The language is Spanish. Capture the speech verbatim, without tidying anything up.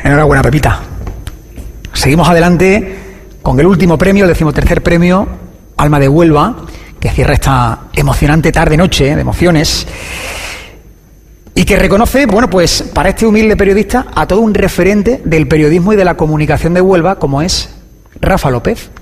Enhorabuena, Pepita. Seguimos adelante con el último premio, el decimotercer premio, Alma de Huelva, que cierra esta emocionante tarde-noche de emociones y que reconoce, bueno, pues para este humilde periodista, a todo un referente del periodismo y de la comunicación de Huelva, como es Rafa López.